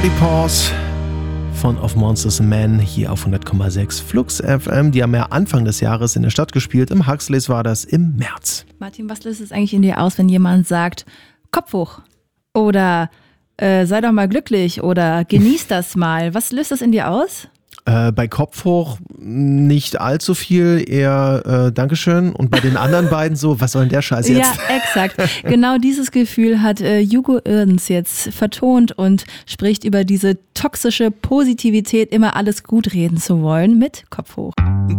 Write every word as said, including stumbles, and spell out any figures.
Pause von Of Monsters and Men hier auf hundert Komma sechs Flux F M. Die haben ja Anfang des Jahres in der Stadt gespielt. Im Huxleys war das im März. Martin, was löst es eigentlich in dir aus, wenn jemand sagt, Kopf hoch oder äh, sei doch mal glücklich oder genieß das mal? Was löst das in dir aus? Äh, bei Kopf hoch nicht allzu viel, eher äh, Dankeschön. Und bei den anderen beiden so, was soll denn der Scheiß jetzt? Ja, exakt. Genau dieses Gefühl hat äh, Hugo Irdens jetzt vertont und spricht über diese toxische Positivität, immer alles gut reden zu wollen, mit Kopf hoch.